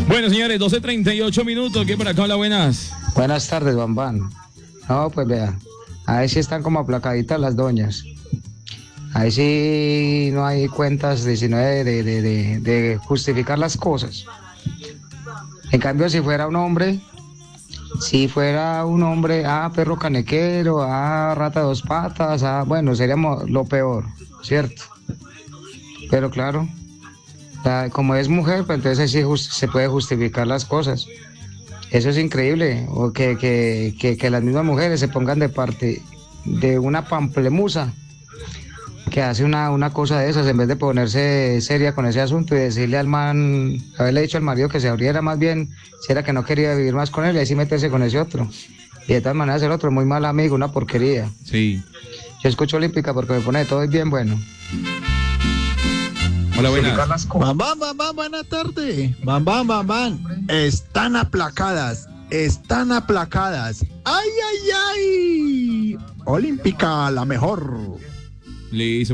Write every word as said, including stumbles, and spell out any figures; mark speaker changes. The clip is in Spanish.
Speaker 1: Bueno, señores, doce treinta y ocho minutos. ¿Qué por acá? Hola, buenas.
Speaker 2: Buenas tardes, Bambán. No, pues vea, ahí sí están como aplacaditas las doñas. Ahí sí no hay cuentas de, sino de, de, de, de, de justificar las cosas. En cambio, si fuera un hombre, si fuera un hombre, ah, perro canequero, ah, rata de dos patas, ah, bueno, seríamos lo peor, ¿cierto? Pero claro, la, como es mujer, pues entonces sí just, se puede justificar las cosas. Eso es increíble, o que, que, que, que las mismas mujeres se pongan de parte de una pamplemusa que hace una, una cosa de esas, en vez de ponerse seria con ese asunto y decirle al man, haberle dicho al marido que se abriera más bien, si era que no quería vivir más con él, y así meterse con ese otro. Y de todas maneras el otro es muy mal amigo, una porquería.
Speaker 1: Sí.
Speaker 2: Yo escucho Olímpica porque me pone de todo y bien bueno.
Speaker 1: Hola, buenas.
Speaker 3: Bam, bam, bam, bam, buena tarde. Bam, bam, bam, bam. Están aplacadas, están aplacadas. ¡Ay, ay, ay! Olímpica, la mejor.
Speaker 1: Listo.